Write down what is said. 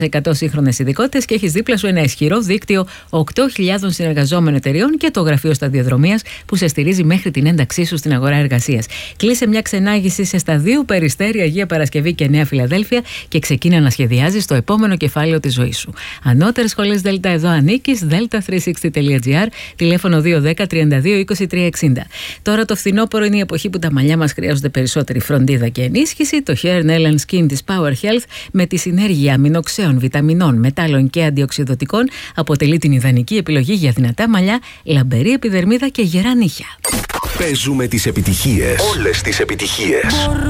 100 σύγχρονες ειδικότητες και έχεις δίπλα σου ένα ισχυρό δίκτυο 8.000 συνεργαζόμενων εταιριών και το γραφείο σταδιοδρομίας που σε στηρίζει μέχρι την ένταξή σου στην αγορά εργασίας. Κλείσε μια ξενάγηση σε σταδίου Περιστέρι, Αγία Παρασκευή και Νέα Φιλαδέλφια και ξεκίνα να σχεδιάζεις το επόμενο κεφάλαιο της ζωής σου. Ανώτερες σχολές Δέλτα, εδώ ανήκεις, delta360.gr, τηλέφωνο 210 32 23 60. Τώρα το φθινόπωρο είναι η εποχή που τα μαλλιά μας χρειάζονται περισσότερη φροντίδα και ενίσχυση. Το Hair, Nail and Skin της Power Health με τη συνέργεια αμινοξέων, βιταμινών, μετάλλων και αντιοξυδοτικών αποτελεί την ιδανική επιλογή για δυνατά μαλλιά, λαμπερή επιδερμίδα και γερά νύχια. Παίζουμε τις επιτυχίες. Όλες τις επιτυχίες.